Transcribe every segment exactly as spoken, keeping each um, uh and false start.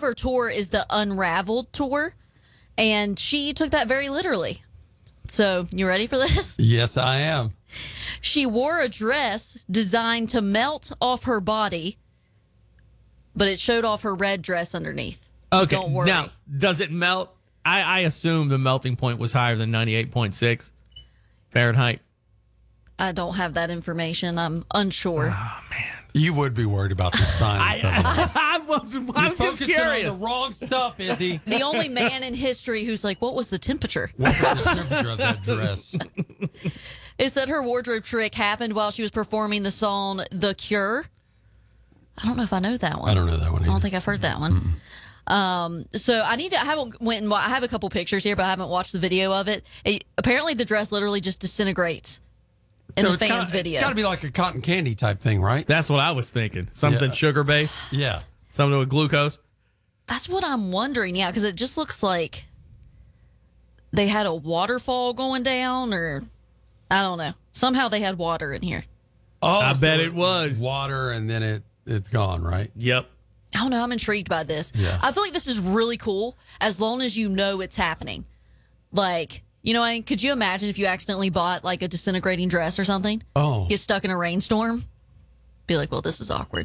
of her tour is the Unraveled tour, and she took that very literally. So, you ready for this? Yes, I am. She wore a dress designed to melt off her body, but it showed off her red dress underneath. So Okay, don't worry. now, does it melt? I, I assume the melting point was higher than ninety-eight point six Fahrenheit. I don't have that information. I'm unsure. Oh, man. You would be worried about the science I, of it. I, I was, I'm just Focusing curious. on the wrong stuff, Izzy. The only man in history who's like, what was the temperature? What was the temperature of that dress? It said her wardrobe trick happened while she was performing the song The Cure. I don't know if I know that one. I don't know that one I either. don't think I've heard that one. Mm-mm. Um, so I need to, I haven't went and, I have a couple pictures here, but I haven't watched the video of it. it apparently the dress literally just disintegrates in so the it's fans kinda, video. It's got to be like a cotton candy type thing, right? That's what I was thinking. Something Yeah. sugar-based, Yeah. something with glucose. That's what I'm wondering. Yeah. Cause it just looks like they had a waterfall going down, or I don't know. Somehow they had water in here. Oh, I so bet it was. water, and then it it's gone, right? Yep. I don't know. I'm intrigued by this. Yeah. I feel like this is really cool as long as you know it's happening. Like, you know, I mean, could you imagine if you accidentally bought like a disintegrating dress or something? Oh, Get stuck in a rainstorm? Be like, well, this is awkward.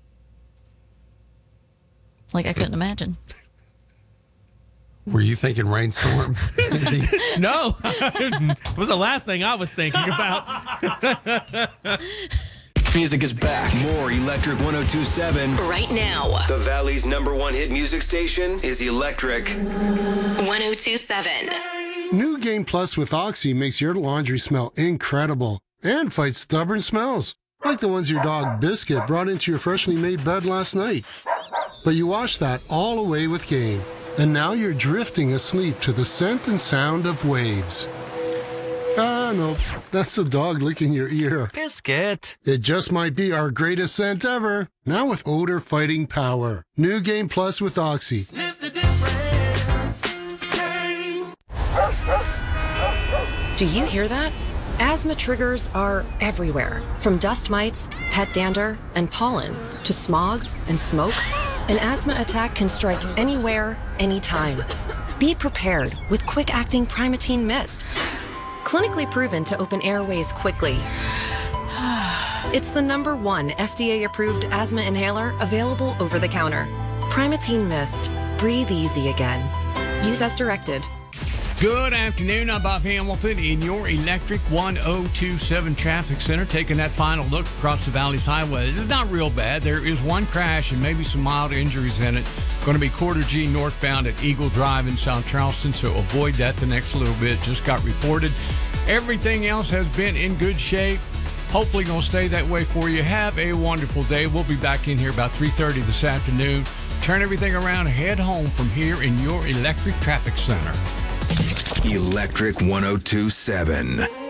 Like, I couldn't imagine. were you thinking rainstorm? Izzy? No. It was the last thing I was thinking about. Music is back. More Electric one oh two point seven. Right now. The Valley's number one hit music station is Electric one oh two point seven. New Game Plus with Oxy makes your laundry smell incredible and fights stubborn smells, like the ones your dog Biscuit brought into your freshly made bed last night. But you washed that all away with Game, and now you're drifting asleep to the scent and sound of waves. Ah, no, that's the dog licking your ear. Biscuit. It just might be our greatest scent ever, now with odor fighting power. New Game Plus with Oxy. Sniff the difference. Game. Do you hear that? Asthma triggers are everywhere, from dust mites, pet dander, and pollen, to smog and smoke. An asthma attack can strike anywhere, anytime. Be prepared with quick-acting Primatene Mist. Clinically proven to open airways quickly. It's the number one F D A-approved asthma inhaler available over the counter. Primatene Mist. Breathe easy again. Use as directed. Good afternoon. I'm Bob Hamilton in your Electric one oh two point seven Traffic Center, taking that final look across the Valley's highway. This is not real bad. There is one crash and maybe some mild injuries in it. Going to be quarter G northbound at Eagle Drive in South Charleston, so avoid that the next little bit. Just got reported. Everything else has been in good shape. Hopefully going to stay that way for you. Have a wonderful day. We'll be back in here about three thirty this afternoon. Turn everything around, head home from here in your Electric Traffic Center. Electric one oh two point seven.